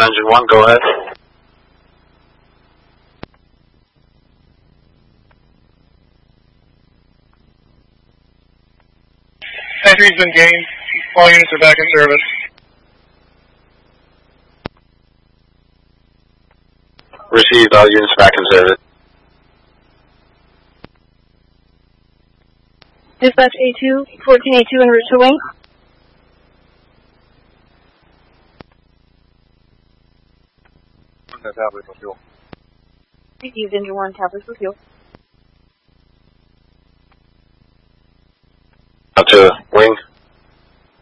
Engine 1, go ahead. Entry's been gained. All units are back in service. Received, all units back in service. Dispatch A2, 14A2 en route to wing. Tablet for fuel. Used engine 1, tablet for fuel.